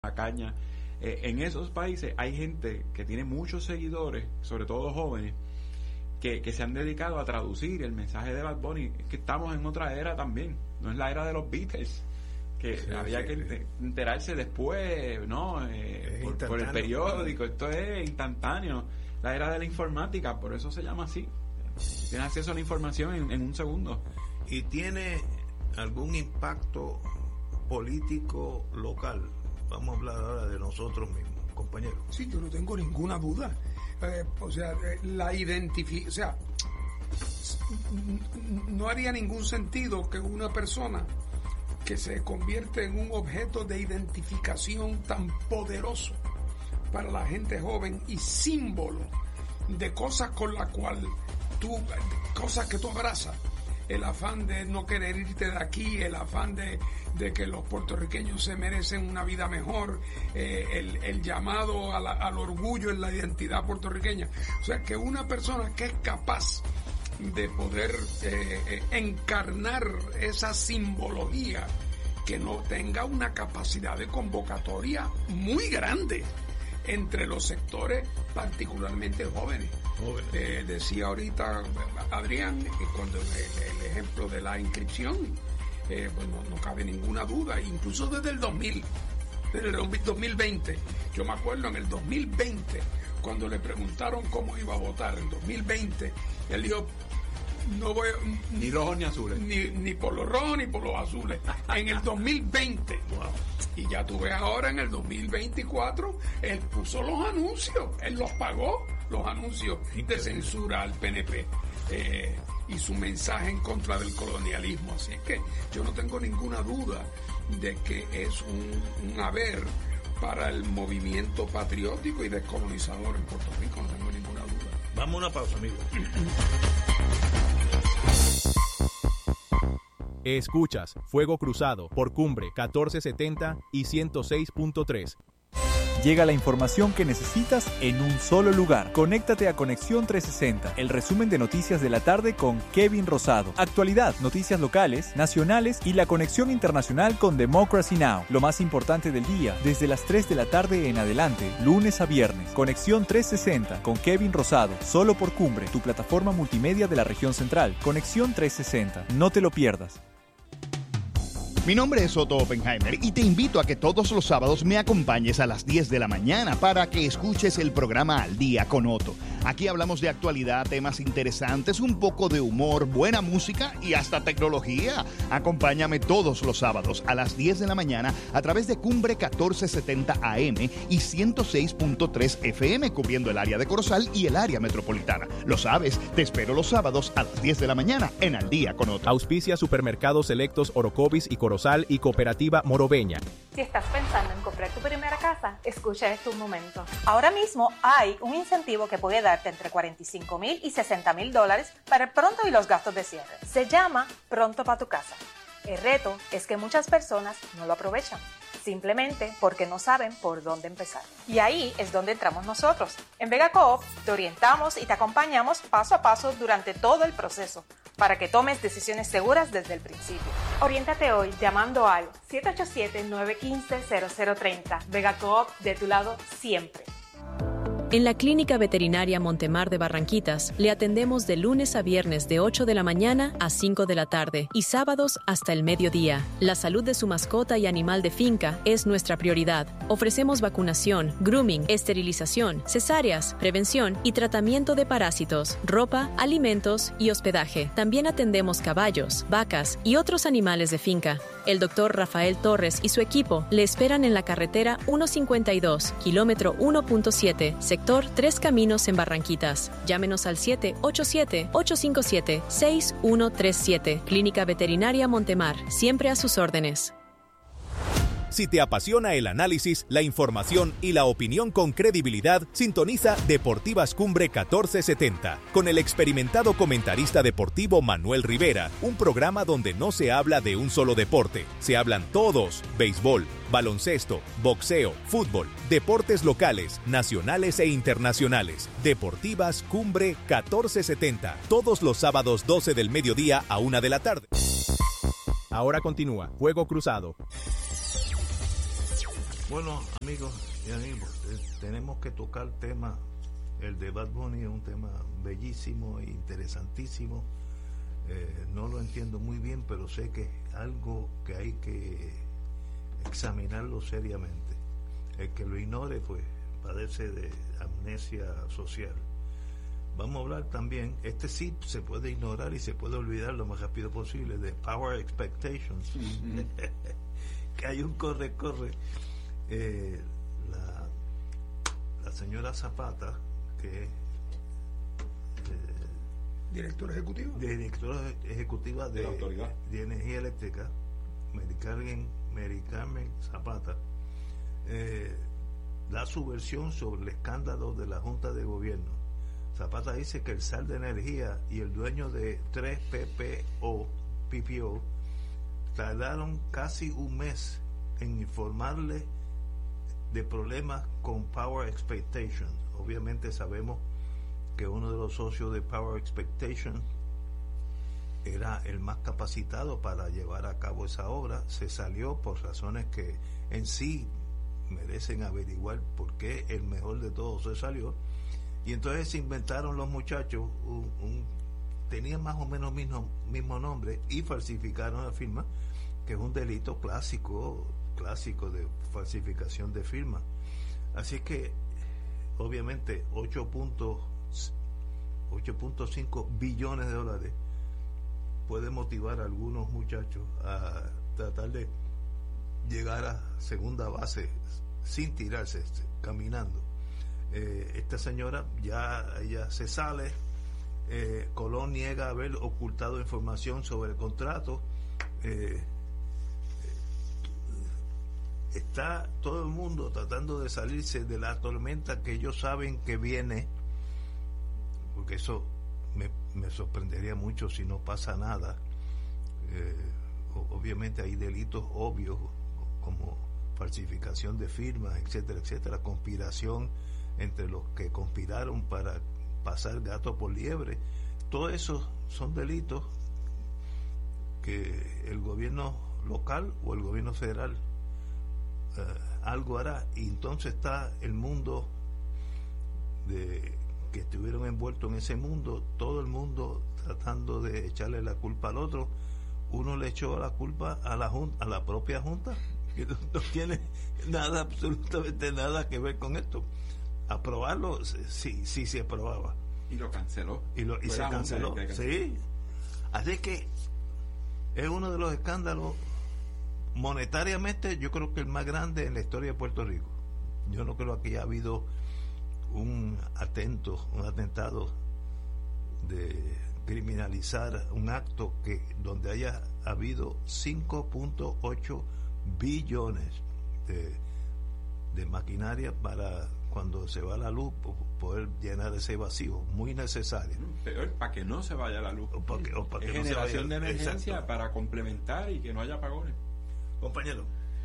la caña. En esos países hay gente que tiene muchos seguidores, sobre todo jóvenes, que se han dedicado a traducir el mensaje de Bad Bunny. Es que estamos en otra era también, no es la era de los Beatles, que había que enterarse después, ¿no? Por el periódico. Esto es instantáneo, la era de la informática, por eso se llama así. Tienes acceso a la información en un segundo. ¿Y tiene algún impacto político local? Vamos a hablar ahora de nosotros mismos, compañeros. Sí, yo no tengo ninguna duda. No haría ningún sentido que una persona que se convierte en un objeto de identificación tan poderoso para la gente joven y símbolo de cosas con la cual cosas que tú abrazas, el afán de no querer irte de aquí, el afán de que los puertorriqueños se merecen una vida mejor, el llamado al orgullo en la identidad puertorriqueña. O sea, que una persona que es capaz de poder encarnar esa simbología, que no tenga una capacidad de convocatoria muy grande entre los sectores, particularmente jóvenes. Decía ahorita Adrián, cuando el ejemplo de la inscripción, pues no cabe ninguna duda, incluso desde el 2020. Yo me acuerdo en el 2020, cuando le preguntaron cómo iba a votar en 2020, él dijo: no voy ni rojos ni azules, ni por los rojos ni por los azules, en el 2020. Wow. Y ya tú ves ahora en el 2024, él puso los anuncios, él los pagó, los anuncios de censura al PNP y su mensaje en contra del colonialismo. Así es que yo no tengo ninguna duda de que es un haber para el movimiento patriótico y descolonizador en Puerto Rico, no tengo ninguna duda. Vamos a una pausa, amigos. Escuchas Fuego Cruzado por Cumbre 1470 y 106.3. Llega la información que necesitas en un solo lugar. Conéctate a Conexión 360, el resumen de noticias de la tarde con Kevin Rosado. Actualidad, noticias locales, nacionales y la conexión internacional con Democracy Now! Lo más importante del día, desde las 3 de la tarde en adelante, lunes a viernes. Conexión 360 con Kevin Rosado, solo por Cumbre, tu plataforma multimedia de la región central. Conexión 360, no te lo pierdas. Mi nombre es Otto Oppenheimer y te invito a que todos los sábados me acompañes a las 10 de la mañana para que escuches el programa Al Día con Otto. Aquí hablamos de actualidad, temas interesantes, un poco de humor, buena música y hasta tecnología. Acompáñame todos los sábados a las 10 de la mañana a través de Cumbre 1470 AM y 106.3 FM, cubriendo el área de Corozal y el área metropolitana. Lo sabes, te espero los sábados a las 10 de la mañana en Al Día con Otto. Auspicia Supermercados Selectos Orocovis y Corozal y Cooperativa Moroveña. Si estás pensando en comprar tu primera casa, escucha este un momento. Ahora mismo hay un incentivo que puede darte entre $45,000 y $60,000 para el pronto y los gastos de cierre. Se llama Pronto para tu casa. El reto es que muchas personas no lo aprovechan, simplemente porque no saben por dónde empezar. Y ahí es donde entramos nosotros. En Vega Coop te orientamos y te acompañamos paso a paso durante todo el proceso, para que tomes decisiones seguras desde el principio. Oriéntate hoy llamando al 787-915-0030. Vega Coop, de tu lado siempre. En la Clínica Veterinaria Montemar de Barranquitas le atendemos de lunes a viernes de 8 de la mañana a 5 de la tarde y sábados hasta el mediodía. La salud de su mascota y animal de finca es nuestra prioridad. Ofrecemos vacunación, grooming, esterilización, cesáreas, prevención y tratamiento de parásitos, ropa, alimentos y hospedaje. También atendemos caballos, vacas y otros animales de finca. El doctor Rafael Torres y su equipo le esperan en la carretera 152, kilómetro 1.7, sector 3 Caminos en Barranquitas. Llámenos al 787-857-6137. Clínica Veterinaria Montemar, siempre a sus órdenes. Si te apasiona el análisis, la información y la opinión con credibilidad, sintoniza Deportivas Cumbre 1470 con el experimentado comentarista deportivo Manuel Rivera, un programa donde no se habla de un solo deporte, se hablan todos: béisbol, baloncesto, boxeo, fútbol, deportes locales, nacionales e internacionales. Deportivas Cumbre 1470, todos los sábados 12 del mediodía a 1 de la tarde. Ahora continúa Fuego Cruzado. Bueno, amigos y amigos, tenemos que tocar el tema. El de Bad Bunny es un tema bellísimo e interesantísimo. No lo entiendo muy bien, pero sé que es algo que hay que examinarlo seriamente. El que lo ignore, pues, padece de amnesia social. Vamos a hablar también, este sí se puede ignorar y se puede olvidar lo más rápido posible, de Power Expectations. Que hay un corre. La señora Zapata, que es directora ejecutiva de la autoridad de energía eléctrica, Mary Carmen Zapata, da su versión sobre el escándalo de la Junta de Gobierno. Zapata dice que el SAR de Energía y el dueño de 3 PPO tardaron casi un mes en informarle de problemas con Power Expectations. Obviamente sabemos que uno de los socios de Power Expectations era el más capacitado para llevar a cabo esa obra. Se salió por razones que en sí merecen averiguar por qué el mejor de todos se salió, y entonces se inventaron los muchachos tenían más o menos mismo nombre y falsificaron la firma, que es un delito clásico de falsificación de firma. Así que obviamente 8.5 billones de dólares puede motivar a algunos muchachos a tratar de llegar a segunda base sin tirarse, caminando. Esta señora ella se sale. Colón niega haber ocultado información sobre el contrato. Está todo el mundo tratando de salirse de la tormenta que ellos saben que viene, porque eso me sorprendería mucho si no pasa nada. Obviamente hay delitos obvios como falsificación de firmas, etcétera, conspiración entre los que conspiraron para pasar gato por liebre. Todo eso son delitos que el gobierno local o el gobierno federal algo hará, y entonces está el mundo que estuvieron envueltos en ese mundo, todo el mundo tratando de echarle la culpa al otro. Uno le echó la culpa a la propia Junta, que no tiene nada, absolutamente nada que ver con esto. Aprobarlo, sí se aprobaba. Y lo canceló. Y se canceló. Sí. Así que es uno de los escándalos monetariamente, yo creo que el más grande en la historia de Puerto Rico. Yo no creo que haya habido un atentado de criminalizar un acto donde haya habido 5.8 billones de maquinaria para cuando se va la luz poder llenar ese vacío, muy necesario. Peor, para que no se vaya la luz. O para que es no generación se vaya, de emergencia. exacto. Para complementar y que no haya apagones. Compañero.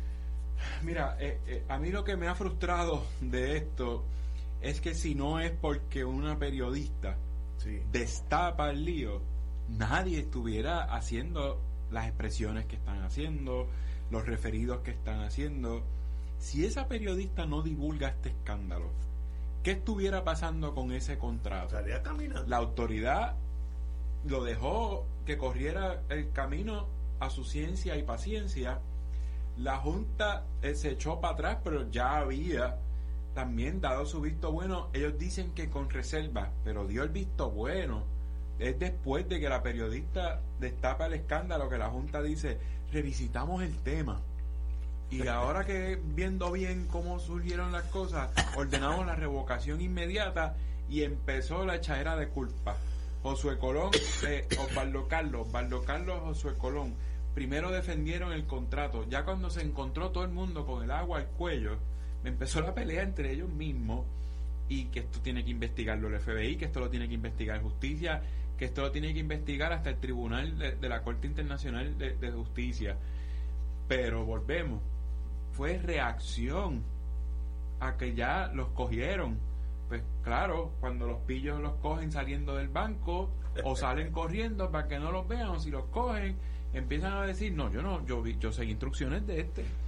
Mira, a mí lo que me ha frustrado de esto es que si no es porque una periodista destapa el lío, nadie estuviera haciendo las expresiones que están haciendo, los referidos que están haciendo. Si esa periodista no divulga este escándalo, ¿qué estuviera pasando con ese contrato? Estaría caminando. La autoridad lo dejó que corriera el camino a su ciencia y paciencia. La Junta se echó para atrás, pero ya había también dado su visto bueno. Ellos dicen que con reserva, pero dio el visto bueno. Es después de que la periodista destapa el escándalo que la Junta dice, revisitamos el tema. Y ahora que viendo bien cómo surgieron las cosas, ordenamos la revocación inmediata y empezó la echadera de culpa. Josué Colón, Osvaldo Carlos, Josué Colón, primero defendieron el contrato. Ya cuando se encontró todo el mundo con el agua al cuello, empezó la pelea entre ellos mismos, y que esto tiene que investigarlo el FBI, que esto lo tiene que investigar Justicia, que esto lo tiene que investigar hasta el Tribunal de la Corte Internacional de Justicia. Pero volvemos, fue reacción a que ya los cogieron. Pues claro, cuando los pillos los cogen saliendo del banco o salen corriendo para que no los vean, o si los cogen empiezan a decir, yo seguí instrucciones de este.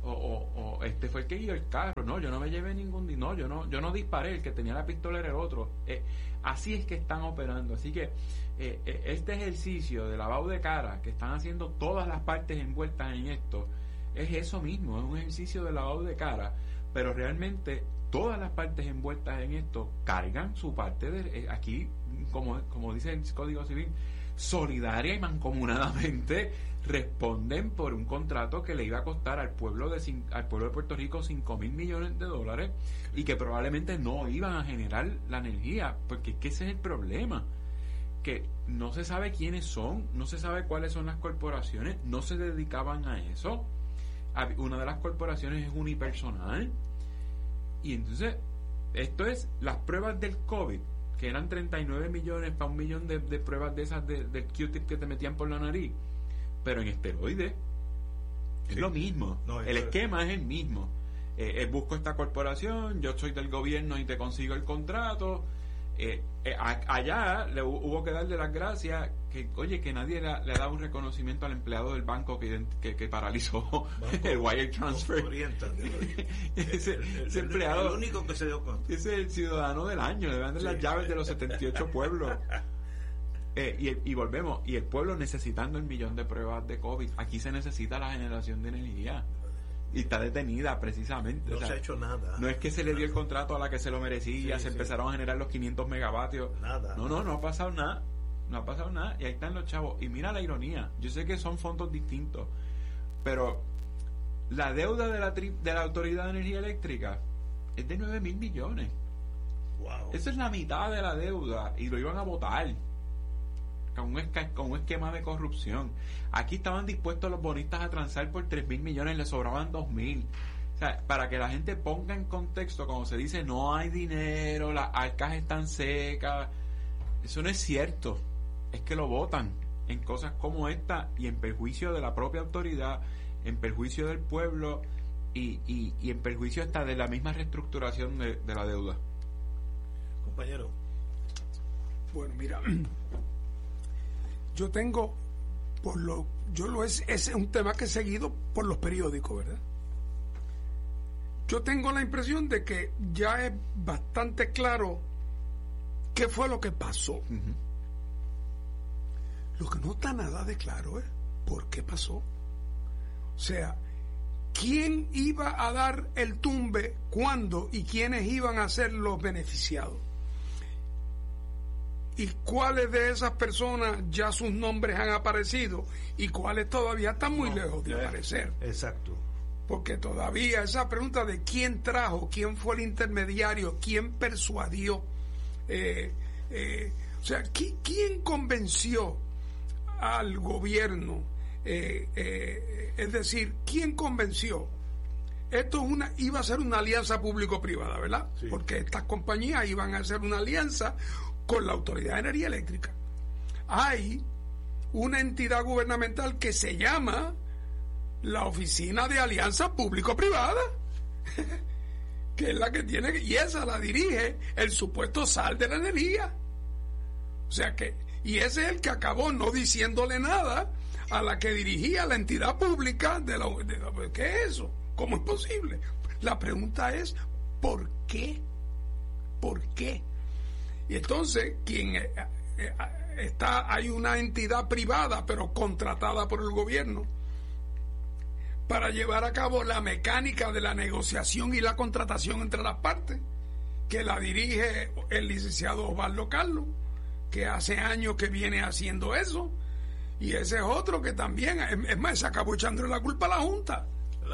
o este fue el que guió el carro. No, yo no me llevé yo no disparé, el que tenía la pistola era el otro. Así es que están operando. Así que este ejercicio de lavado de cara que están haciendo todas las partes envueltas en esto es eso mismo, es un ejercicio de lavado de cara, pero realmente todas las partes envueltas en esto cargan su parte de aquí, como dice el Código Civil, solidaria y mancomunadamente responden por un contrato que le iba a costar al pueblo de Puerto Rico $5,000 millones y que probablemente no iban a generar la energía, porque es que ese es el problema, que no se sabe quiénes son, no se sabe cuáles son las corporaciones, no se dedicaban a eso. Una de las corporaciones es unipersonal, y entonces esto es las pruebas del COVID, que eran 39 millones para 1 millón de pruebas de esas del Q-tip que te metían por la nariz, pero en esteroides. Es lo mismo. No, el esquema es el mismo. Busco esta corporación, yo soy del gobierno y te consigo el contrato. Allá hubo que darle las gracias que nadie le ha dado un reconocimiento al empleado del banco que paralizó el wire transfer. Ese empleado, el único que se dio cuenta. Ese es el ciudadano del año, le van a dar las llaves de los 78 pueblos. Y volvemos, y el pueblo necesitando el 1 millón de pruebas de COVID. Aquí se necesita la generación de energía y está detenida precisamente. No se ha hecho nada. No es que se le dio el contrato a la que se lo merecía, se empezaron a generar los 500 megavatios. Nada. No ha pasado nada. No ha pasado nada, y ahí están los chavos. Y mira la ironía, yo sé que son fondos distintos, pero la deuda de la Autoridad de Energía Eléctrica es de 9,000 millones. Wow. Esa es la mitad de la deuda, y lo iban a votar con un esquema de corrupción. Aquí estaban dispuestos los bonistas a transar por 3,000 millones, le sobraban 2,000. O sea, para que la gente ponga en contexto, como se dice, no hay dinero, las arcas están secas. Eso no es cierto. Es que lo votan en cosas como esta, y en perjuicio de la propia autoridad, en perjuicio del pueblo, y en perjuicio hasta de la misma reestructuración de la deuda. Compañero. Bueno, mira, yo tengo es un tema que he seguido por los periódicos, ¿verdad? Yo tengo la impresión de que ya es bastante claro qué fue lo que pasó. Uh-huh. Lo que no está nada de claro es por qué pasó. O sea, quién iba a dar el tumbe, cuándo, y quiénes iban a ser los beneficiados. Y cuáles de esas personas ya sus nombres han aparecido y cuáles todavía están muy lejos de aparecer. Exacto. Porque todavía esa pregunta de quién trajo, quién fue el intermediario, quién persuadió, o sea, ¿quién convenció al gobierno? Es decir, ¿quién convenció? Esto iba a ser una alianza público-privada, ¿verdad? Sí. Porque estas compañías iban a hacer una alianza con la Autoridad de Energía Eléctrica. Hay una entidad gubernamental que se llama la Oficina de Alianza Público-Privada, que es la que tiene, y esa la dirige el supuesto zar de la energía. O sea que, y ese es el que acabó no diciéndole nada a la que dirigía la entidad pública ¿qué es eso? ¿Cómo es posible? La pregunta es ¿por qué? ¿Por qué? Y entonces hay una entidad privada pero contratada por el gobierno para llevar a cabo la mecánica de la negociación y la contratación entre las partes, que la dirige el licenciado Osvaldo Carlos, que hace años que viene haciendo eso, y ese es otro que también, es más, se acabó echándole la culpa a la Junta.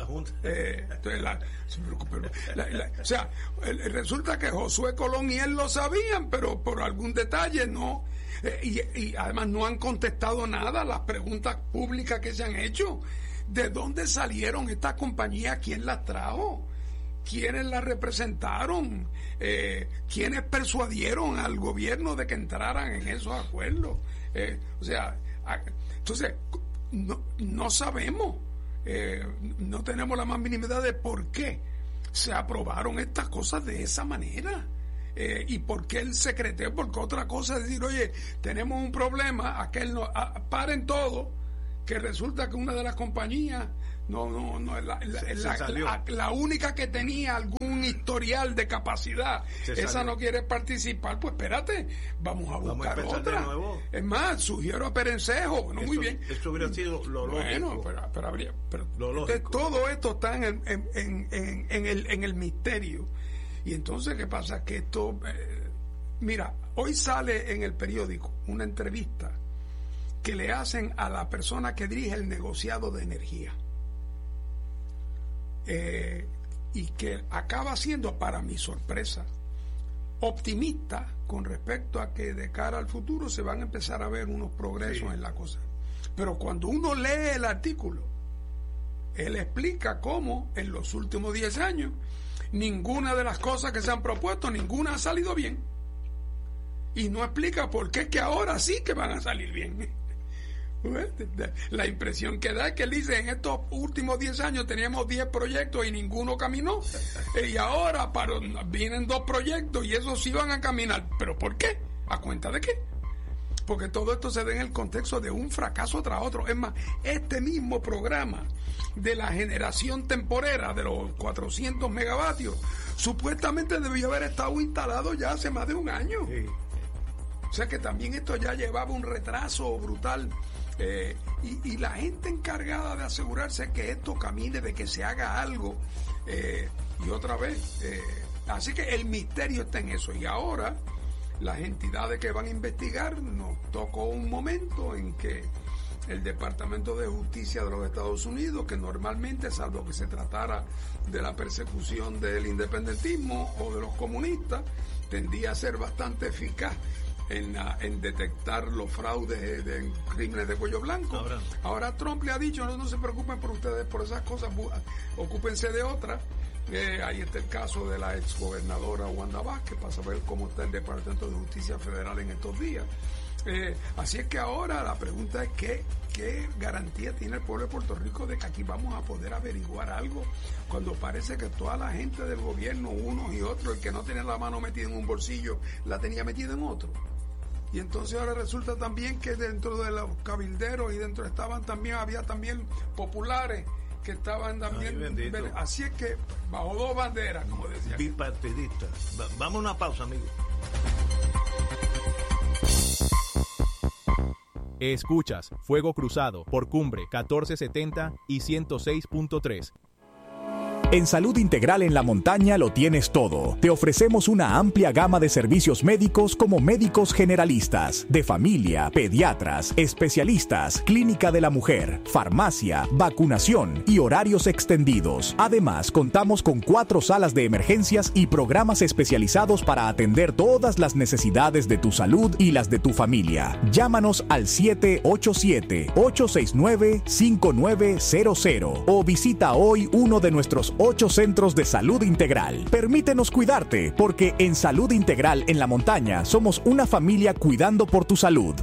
O sea, resulta que Josué Colón y él lo sabían, pero por algún detalle no, y además no han contestado nada a las preguntas públicas que se han hecho. ¿De dónde salieron estas compañías? ¿Quién las trajo? ¿Quiénes las representaron? ¿Quiénes persuadieron al gobierno de que entraran en esos acuerdos? O sea, entonces no sabemos. No tenemos la más mínima idea de por qué se aprobaron estas cosas de esa manera, y por qué el secreteo, porque otra cosa es decir, oye, tenemos un problema, aquel no, paren todo, que resulta que una de las compañías la única que tenía algún historial de capacidad, esa no quiere participar. Pues espérate, vamos a buscar otra. Es más, sugiero a Perencejo, muy bien. Eso hubiera sido lo lógico. Pero lo lógico. Todo esto está en el misterio. Y entonces, ¿qué pasa? Que esto, mira, hoy sale en el periódico una entrevista que le hacen a la persona que dirige el negociado de energía. Y que acaba siendo, para mi sorpresa, optimista con respecto a que de cara al futuro se van a empezar a ver unos progresos en la cosa. Pero cuando uno lee el artículo, él explica cómo en los últimos 10 años ninguna de las cosas que se han propuesto, ninguna ha salido bien, y no explica por qué es que ahora sí que van a salir bien. La impresión que da es que él dice: en estos últimos 10 años teníamos 10 proyectos y ninguno caminó, y ahora vienen 2 proyectos y esos sí van a caminar. ¿Pero por qué? ¿A cuenta de qué? Porque todo esto se da en el contexto de un fracaso tras otro. Es más, este mismo programa de la generación temporera de los 400 megavatios supuestamente debió haber estado instalado ya hace más de un año. O sea que también esto ya llevaba un retraso brutal. Y la gente encargada de asegurarse que esto camine, de que se haga algo, y otra vez, así que el misterio está en eso. Y ahora las entidades que van a investigar, nos tocó un momento en que el Departamento de Justicia de los Estados Unidos, que normalmente, salvo que se tratara de la persecución del independentismo o de los comunistas, tendía a ser bastante eficaz en detectar los fraudes de crímenes de cuello blanco. Ahora Trump le ha dicho: no se preocupen por ustedes por esas cosas, ocúpense de otras. Ahí está el caso de la exgobernadora Wanda Vázquez, para saber cómo está el Departamento de Justicia Federal en estos días. Así es que ahora la pregunta es: ¿qué garantía tiene el pueblo de Puerto Rico de que aquí vamos a poder averiguar algo, cuando parece que toda la gente del gobierno, unos y otros, el que no tenía la mano metida en un bolsillo, la tenía metida en otro? Y entonces ahora resulta también que dentro de los cabilderos y dentro había también populares que estaban también. Así es que bajo 2 banderas, como decía. Bipartidistas. Vamos a una pausa, amigos. Escuchas Fuego Cruzado por Cumbre 1470 y 106.3. En Salud Integral en la Montaña lo tienes todo. Te ofrecemos una amplia gama de servicios médicos, como médicos generalistas, de familia, pediatras, especialistas, clínica de la mujer, farmacia, vacunación y horarios extendidos. Además, contamos con 4 salas de emergencias y programas especializados para atender todas las necesidades de tu salud y las de tu familia. Llámanos al 787-869-5900 o visita hoy uno de nuestros 8 centros de salud integral. Permítenos cuidarte, porque en Salud Integral en la Montaña somos una familia cuidando por tu salud.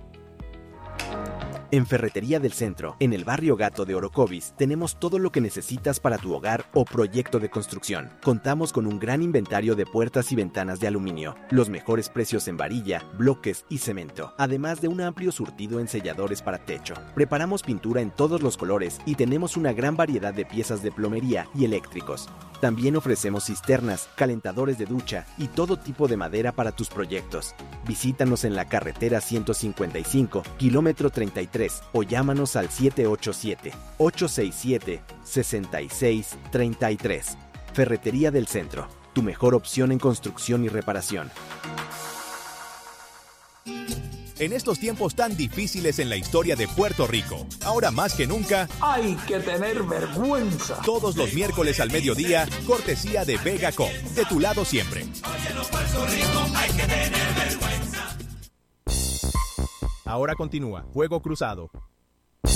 En Ferretería del Centro, en el barrio Gato de Orocovis, tenemos todo lo que necesitas para tu hogar o proyecto de construcción. Contamos con un gran inventario de puertas y ventanas de aluminio, los mejores precios en varilla, bloques y cemento, además de un amplio surtido en selladores para techo. Preparamos pintura en todos los colores y tenemos una gran variedad de piezas de plomería y eléctricos. También ofrecemos cisternas, calentadores de ducha y todo tipo de madera para tus proyectos. Visítanos en la carretera 155, kilómetro 33, o llámanos al 787-867-6633. Ferretería del Centro, tu mejor opción en construcción y reparación. En estos tiempos tan difíciles en la historia de Puerto Rico, ahora más que nunca, hay que tener vergüenza. Todos los miércoles al mediodía, cortesía de Vegacom, de tu lado siempre. Óyelo, Puerto Rico, hay que tener vergüenza. Ahora continúa Fuego Cruzado.